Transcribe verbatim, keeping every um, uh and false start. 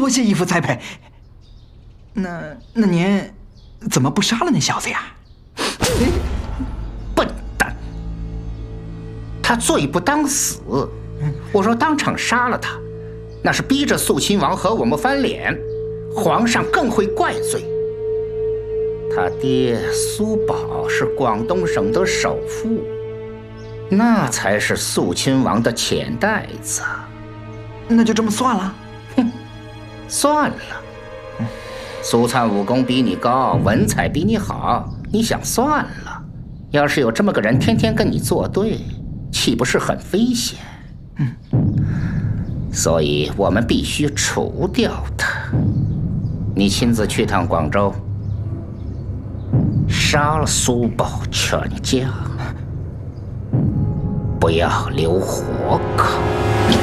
多谢义父栽培。那那您怎么不杀了那小子呀？ 笨蛋！他罪不当死，我若当场杀了他，那是逼着肃亲王和我们翻脸，皇上更会怪罪。他爹苏宝是广东省的首富，那才是肃亲王的钱袋子。 那就这么算了？ 哼，算了。苏灿武功比你高，文采比你好，你想算了？要是有这么个人天天跟你作对，岂不是很危险？ 嗯， 所以我们必须除掉他。你亲自去趟广州，杀了苏宝全家，不要留活口。